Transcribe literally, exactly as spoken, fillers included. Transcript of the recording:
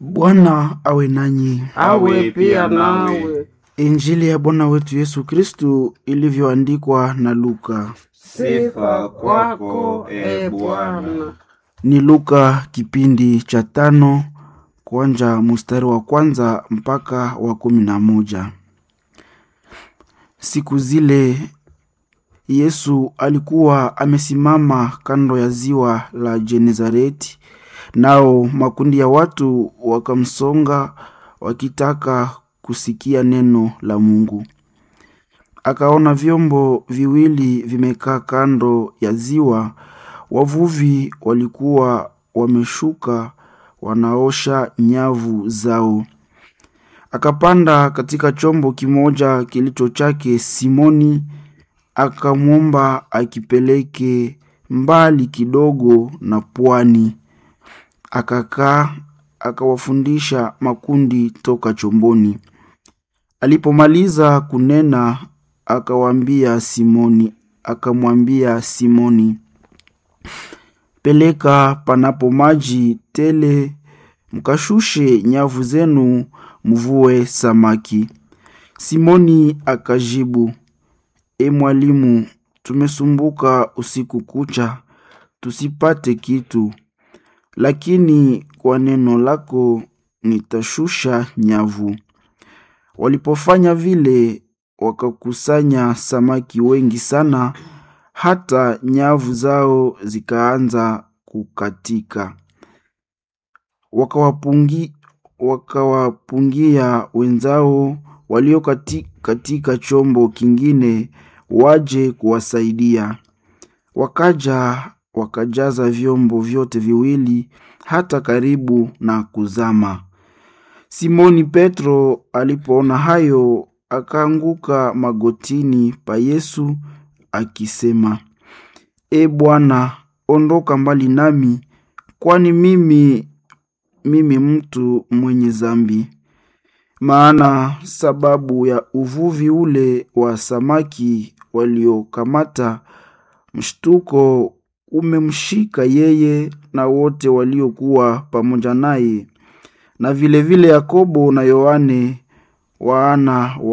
Bwana awe nanyi. Awe pia nawe. Injili ya Bwana wetu Yesu Kristu ilivyoandikwa na Luka. Sifa kwako e Bwana. Ni Luka kipindi cha tano kuanza mstari wa kwanza mpaka wa kumi na moja. Siku zile Yesu alikuwa amesimama kando ya ziwa la Genezareti, nao makundi ya watu wakamsonga wakitaka kusikia neno la Mungu. Akaona vyombo viwili vimekaa kando ya ziwa, wavuvi walikuwa wameshuka wanaosha nyavu zao. Akapanda katika chombo kimoja kilicho chake Simoni, akamwomba akipeleke mbali kidogo na pwani. Akakaa akawafundisha makundi toka chomboni. Alipomaliza kunena, akawaambia Simoni, akamwambia Simoni, peleka panapo maji tele, mkashushe nyavu zenu mvue samaki. Simoni akajibu, E mwalimu, tumesumbuka usiku kucha, tusipate kitu, lakini kwa neno lako nitashusha nyavu. Walipofanya vile, wakakusanya samaki wengi sana, hata nyavu zao zikaanza kukatika. Wakawapungi, wakawapungia wenzao walio katika, katika chombo kingine waje kuwasaidia. Wakaja wakajaza vyombo vyote viwili hata karibu na kuzama. Simoni Petro alipoona hayo, akaanguka magotini pa Yesu akisema, E Bwana, ondoka mbali nami, kwani mimi mimi mtu mwenye dhambi. Maana sababu ya uvuvi ule wa samaki waliokamata, mshtuko umemshika yeye na wote waliokuwa pamoja naye, na vile vile Yakobo na Yohane wana